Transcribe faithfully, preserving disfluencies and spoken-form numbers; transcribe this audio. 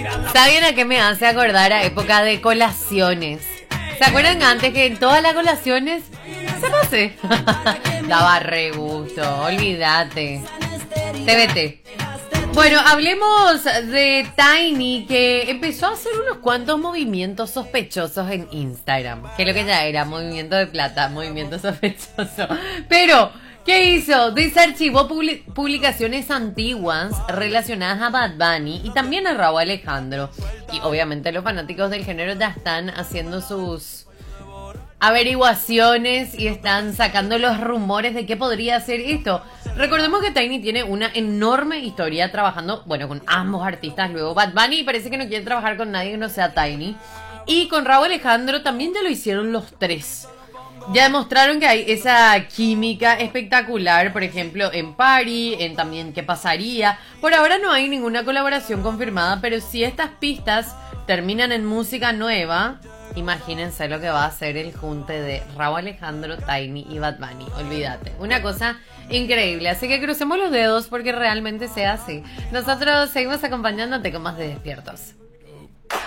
¿Saben a qué me hace acordar? A época de colaciones. ¿Se acuerdan antes que en todas las colaciones se pase? Daba re gusto, olvídate. T V T. Bueno, hablemos de Tiny, que empezó a hacer unos cuantos movimientos sospechosos en Instagram. Que es lo que ya era, movimiento de plata, movimiento sospechoso. Pero, ¿qué hizo? Desarchivó publi- publicaciones antiguas relacionadas a Bad Bunny y también a Rauw Alejandro. Y obviamente los fanáticos del género ya están haciendo sus averiguaciones y están sacando los rumores de qué podría ser esto. Recordemos que Tiny tiene una enorme historia trabajando, bueno, con ambos artistas. Luego Bad Bunny parece que no quiere trabajar con nadie que no sea Tiny. Y con Rauw Alejandro también ya lo hicieron los tres. Ya demostraron que hay esa química espectacular, por ejemplo, en Party, en también qué pasaría. Por ahora no hay ninguna colaboración confirmada, pero si estas pistas terminan en música nueva, imagínense lo que va a ser el junte de Rauw Alejandro, Tiny y Bad Bunny. Olvídate, una cosa increíble. Así que crucemos los dedos porque realmente sea así. Nosotros seguimos acompañándote con más de Despiertos.